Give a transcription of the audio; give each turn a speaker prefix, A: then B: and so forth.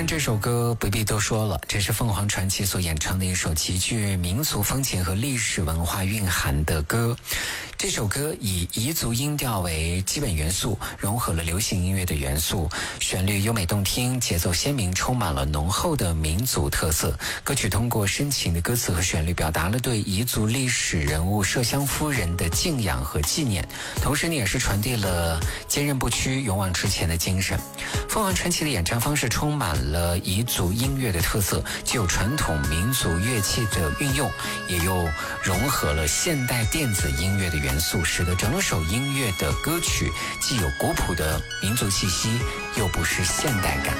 A: 这首歌不必多说了，这是凤凰传奇所演唱的一首极具民族风情和历史文化蕴含的歌。这首歌以彝族音调为基本元素，融合了流行音乐的元素，旋律优美动听，节奏鲜明，充满了浓厚的民族特色。歌曲通过深情的歌词和旋律，表达了对彝族历史人物麝香夫人的敬仰和纪念，同时也是传递了坚韧不屈、勇往直前的精神。凤凰传奇的演唱方式充满了彝族音乐的特色，既有传统民族乐器的运用，也又融合了现代电子音乐的元素，使得整首音乐的歌曲既有古朴的民族气息，又不失现代感。